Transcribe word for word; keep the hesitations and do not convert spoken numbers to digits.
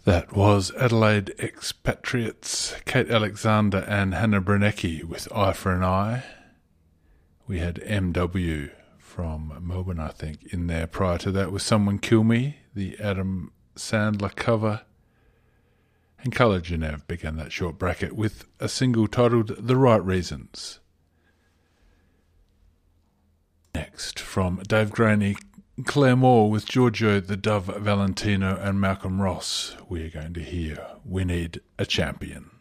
That was Adelaide Expatriates, Kate Alexander and Hannah Branecki with Eye for an Eye. We had M W from Melbourne, I think, in there prior to that with Someone Kill Me, the Adam Sandler cover. And Colour Genev began that short bracket with a single titled The Right Reasons. Next, from Dave Graney, Claire Moore with Giorgio the Dove Valentino and Malcolm Ross, we are going to hear We Need a Champion.